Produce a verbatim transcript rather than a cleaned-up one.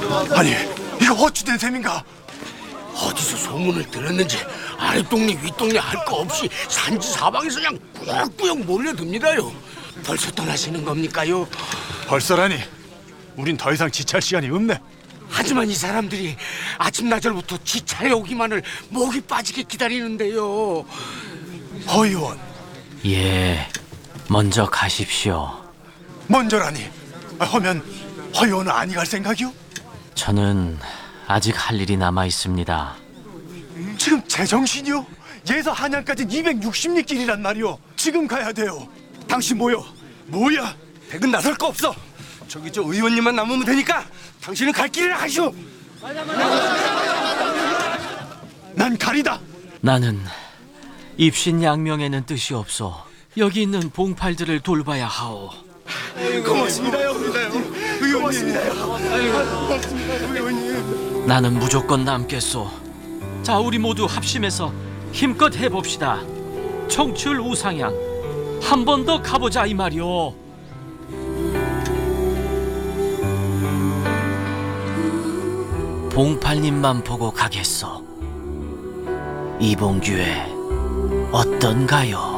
아니, 이거 어찌된 셈인가? 어디서 소문을 들었는지 아랫동네 윗동네 할 거 없이 산지 사방에서 그냥 꾸역꾸역 몰려듭니다요. 벌써 떠나시는 겁니까요? 벌써라니. 우린 더 이상 지체할 시간이 없네. 하지만 이 사람들이 아침나절부터 지차에 오기만을 목이 빠지게 기다리는데요. 허 의원, 예, 먼저 가십시오. 먼저라니. 아, 하면 허 의원은 아니 갈 생각이요? 저는 아직 할 일이 남아 있습니다. 지금 제정신이요? 예서 한양까지는 이백육십 리 길이란 말이요. 지금 가야 돼요. 당신 뭐요? 뭐야? 백은 나설 거 없어. 저기 저 의원님만 남으면 되니까 당신은 갈 길이나 가시오. 난 가리다. 나는 입신양명에는 뜻이 없어 여기 있는 봉팔들을 돌봐야 하오. 고맙습니다요. 의원님. 나는 무조건 남겠소. 자, 우리 모두 합심해서 힘껏 해봅시다. 청출 우상향 한 번 더 가보자 이 말이오. 봉팔님만 보고 가겠소. 이봉규의 어떤가요?